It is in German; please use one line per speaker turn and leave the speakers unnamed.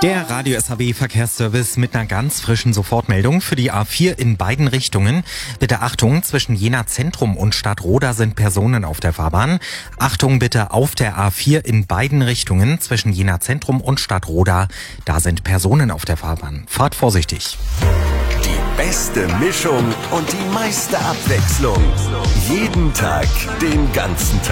Der Radio SHB Verkehrsservice mit einer ganz frischen Sofortmeldung für die A4 in beiden Richtungen. Bitte Achtung, zwischen Jena Zentrum und Stadtroda sind Personen auf der Fahrbahn. Achtung bitte auf der A4 in beiden Richtungen zwischen Jena Zentrum und Stadtroda. Da sind Personen auf der Fahrbahn. Fahrt vorsichtig.
Die beste Mischung und die meiste Abwechslung. Jeden Tag, den ganzen Tag.